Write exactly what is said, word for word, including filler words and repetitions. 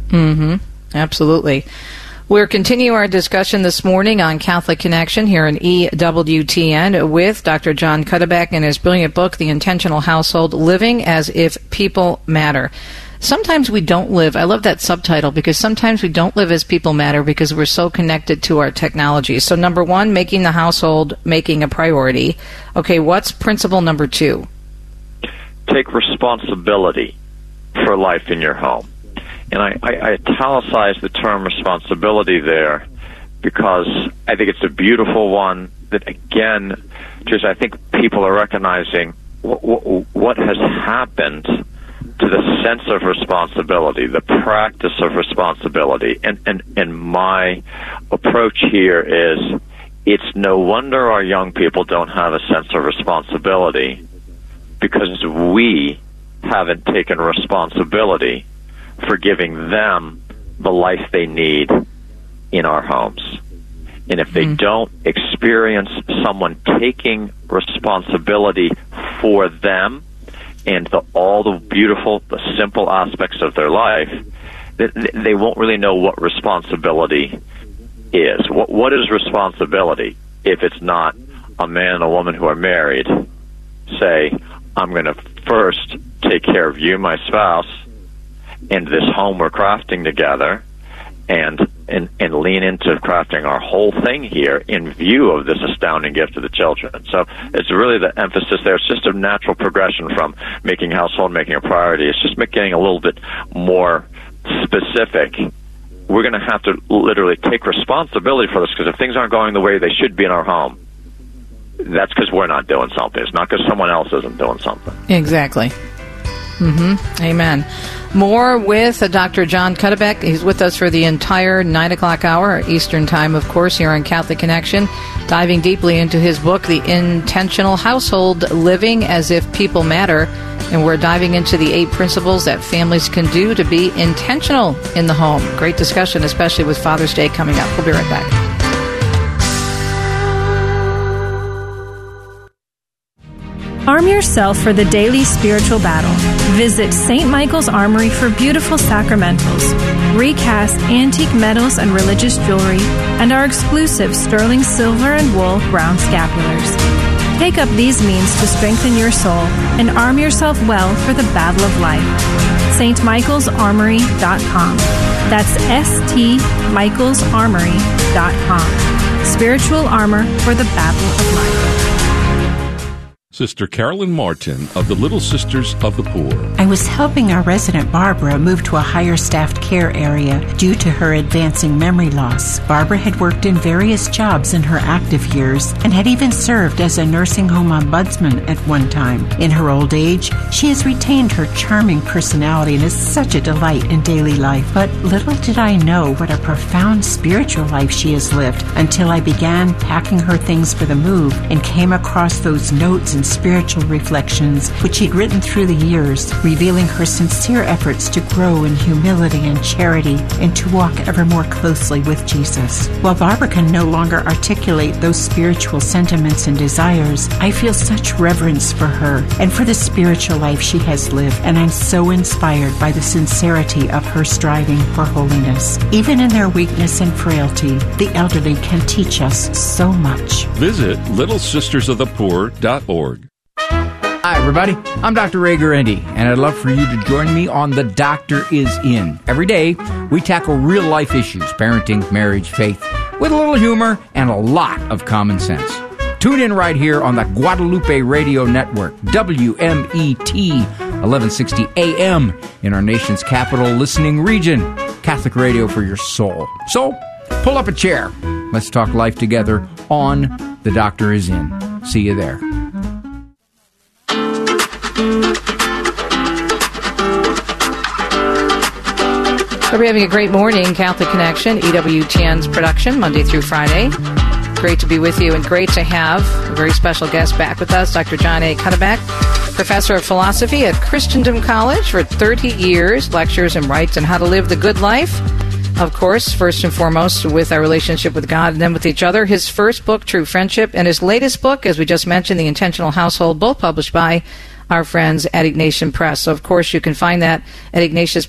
Mm-hmm. Absolutely. We're continuing our discussion this morning on Catholic Connection here in E W T N with Doctor John Cuddeback and his brilliant book, The Intentional Household, Living as If People Matter. Sometimes we don't live, I love that subtitle, because sometimes we don't live as people matter because we're so connected to our technology. So number one, making the household, making a priority. Okay, what's principle number two? Take responsibility for life in your home. And I, I, I italicize the term responsibility there because I think it's a beautiful one that, again, just I think people are recognizing what, what, what has happened to the sense of responsibility, the practice of responsibility. And, and, and my approach here is it's no wonder our young people don't have a sense of responsibility because we haven't taken responsibility for giving them the life they need in our homes. And if they mm. don't experience someone taking responsibility for them and the, all the beautiful, the simple aspects of their life, they, they won't really know what responsibility is. What, what is responsibility if it's not a man and a woman who are married say, I'm going to first take care of you, my spouse, and this home we're crafting together, and, and and lean into crafting our whole thing here in view of this astounding gift to the children. So it's really the emphasis there. It's just a natural progression from making household, making a priority. It's just getting a little bit more specific. We're going to have to literally take responsibility for this, because if things aren't going the way they should be in our home, that's because we're not doing something. It's not because someone else isn't doing something. Exactly. Mm-hmm. Amen. More with uh, Doctor John Cuddeback. He's with us for the entire nine o'clock hour, Eastern Time, of course, here on Catholic Connection, diving deeply into his book, The Intentional Household, Living as If People Matter. And we're diving into the eight principles that families can do to be intentional in the home. Great discussion, especially with Father's Day coming up. We'll be right back. Arm yourself for the daily spiritual battle. Visit Saint Michael's Armory for beautiful sacramentals, recast antique medals and religious jewelry, and our exclusive sterling silver and wool brown scapulars. Take up these means to strengthen your soul and arm yourself well for the battle of life. S T Michaels Armory dot com. That's S T Michaels Armory dot com. Spiritual armor for the battle of life. Sister Carolyn Martin of the Little Sisters of the Poor. I was helping our resident Barbara move to a higher staffed care area due to her advancing memory loss. Barbara had worked in various jobs in her active years and had even served as a nursing home ombudsman at one time. In her old age, she has retained her charming personality and is such a delight in daily life. But little did I know what a profound spiritual life she has lived until I began packing her things for the move and came across those notes and spiritual reflections which he'd written through the years, revealing her sincere efforts to grow in humility and charity and to walk ever more closely with Jesus. While Barbara can no longer articulate those spiritual sentiments and desires, I feel such reverence for her and for the spiritual life she has lived, and I'm so inspired by the sincerity of her striving for holiness. Even in their weakness and frailty, the elderly can teach us so much. Visit little sisters of the poor dot org. Hi, everybody. I'm Doctor Ray Guarendi, and I'd love for you to join me on The Doctor Is In. Every day, we tackle real-life issues, parenting, marriage, faith, with a little humor and a lot of common sense. Tune in right here on the Guadalupe Radio Network, W M E T, eleven sixty A M, in our nation's capital listening region. Catholic radio for your soul. So, pull up a chair. Let's talk life together on The Doctor Is In. See you there. So we're having a great morning, Catholic Connection, E W T N's production, Monday through Friday. Great to be with you and great to have a very special guest back with us, Doctor John A. Cuddeback, professor of philosophy at Christendom College for thirty years, lectures and writes on how to live the good life. Of course, first and foremost, with our relationship with God and then with each other. His first book, True Friendship, and his latest book, as we just mentioned, The Intentional Household, both published by our friends at Ignatian Press. So, of course, you can find that at Ignatius